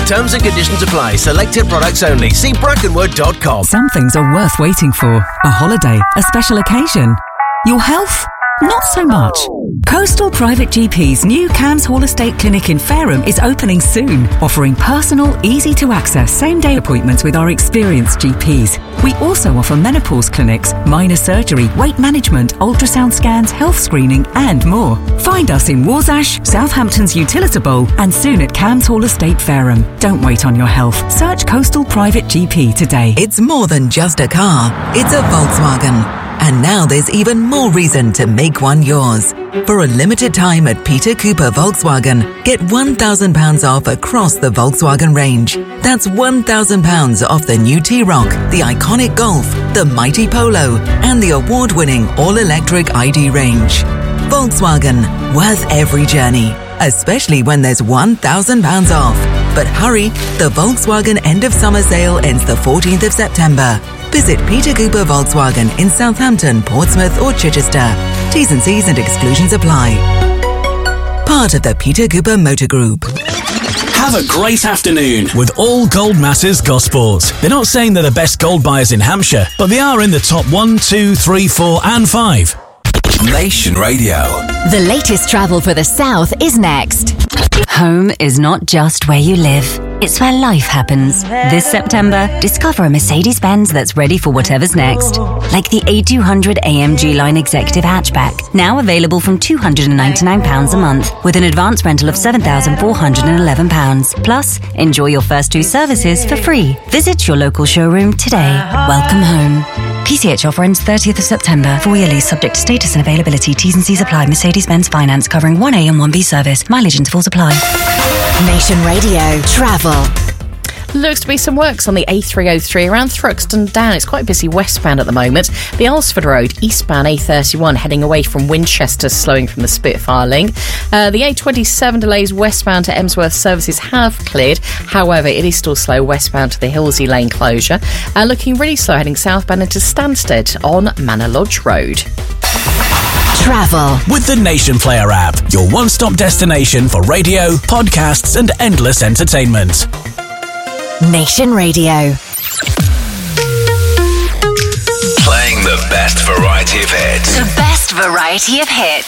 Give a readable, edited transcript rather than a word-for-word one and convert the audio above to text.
Terms and conditions apply. Selected products only. See brackenwood.com. Some things are worth waiting for. A holiday, a special occasion. Your health? Not so much. Coastal Private GP's new Cams Hall Estate Clinic in Fareham is opening soon, offering personal, easy-to-access same-day appointments with our experienced GPs. We also offer menopause clinics, minor surgery, weight management, ultrasound scans, health screening and more. Find us in Warsash, Southampton's Utilita Bowl and soon at Cams Hall Estate Fareham. Don't wait on your health. Search Coastal Private GP today. It's more than just a car. It's a Volkswagen. And now there's even more reason to make one yours. For a limited time at Peter Cooper Volkswagen, get £1,000 off across the Volkswagen range. That's £1,000 off the new T-Roc, the iconic Golf, the mighty Polo, and the award-winning all-electric ID range. Volkswagen, worth every journey, especially when there's £1,000 off. But hurry, the Volkswagen end of summer sale ends the 14th of September. Visit Peter Cooper Volkswagen in Southampton, Portsmouth or Chichester. T's and C's and exclusions apply. Part of the Peter Cooper Motor Group. Have a great afternoon with all Gold Masses Gosports. They're not saying they're the best gold buyers in Hampshire, but they are in the top 1, 2, 3, 4 and 5. Nation Radio. The latest travel for the South is next. Home is not just where you live. It's where life happens. This September, discover a Mercedes-Benz that's ready for whatever's next. Like the A200 AMG Line Executive Hatchback, now available from £299 a month, with an advance rental of £7,411. Plus, enjoy your first 2 services for free. Visit your local showroom today. Welcome home. PCH offer ends 30th of September. 4-year lease subject to status and availability. T's and C's apply. Mercedes-Benz Finance covering 1A and 1B service. Mileage intervals apply. Nation Radio Travel. Looks to be some works on the A303 around Thruxton Down. It's quite busy westbound at the moment. The Alresford Road, eastbound A31, heading away from Winchester, slowing from the Spitfire link. The A27 delays westbound to Emsworth services have cleared. However, it is still slow westbound to the Hillsey Lane closure. Looking really slow heading southbound into Stansted on Manor Lodge Road. Travel with the Nation Player app, your one-stop destination for radio, podcasts and endless entertainment. Nation Radio. Playing the best variety of hits. The best variety of hits.